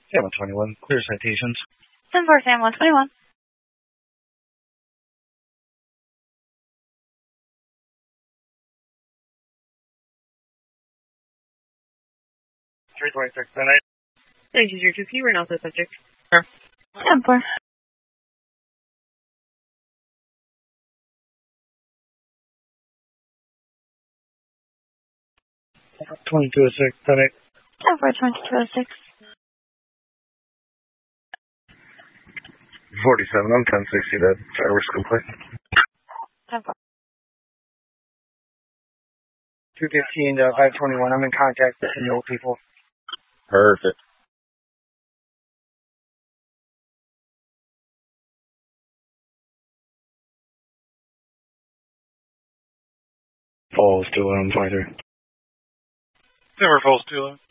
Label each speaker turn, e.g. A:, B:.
A: Sam 121, clear citations.
B: 10-4 Sam 121.
A: 326, 10-8.
C: Thank you, 2P. We're not the subject.
A: Sure.
B: 10-4.
A: Twenty-two 6, 10-8.
B: 10-4 2206.
A: 47, I'm 1060, that fireworks complete.
B: 10-4.
D: 215 to 521. I'm in contact with the old people.
A: Perfect. Falls to 23.
E: Never falls too low.